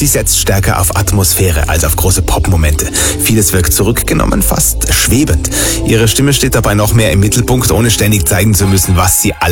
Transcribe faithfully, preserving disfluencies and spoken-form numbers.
Sie setzt stärker auf Atmosphäre als auf große Pop-Momente. Vieles wirkt zurückgenommen, fast schwebend. Ihre Stimme steht dabei noch mehr im Mittelpunkt, ohne ständig zeigen zu müssen, was sie alles